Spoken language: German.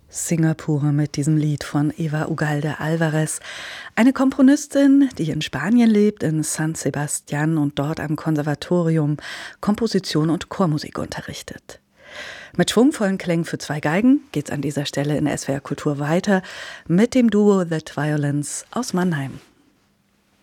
Singapur mit diesem Lied von Eva Ugalde Alvarez, eine Komponistin, die in Spanien lebt, in San Sebastián und dort am Konservatorium Komposition und Chormusik unterrichtet. Mit schwungvollen Klängen für 2 Geigen geht's an dieser Stelle in SWR Kultur weiter mit dem Duo The Violins aus Mannheim.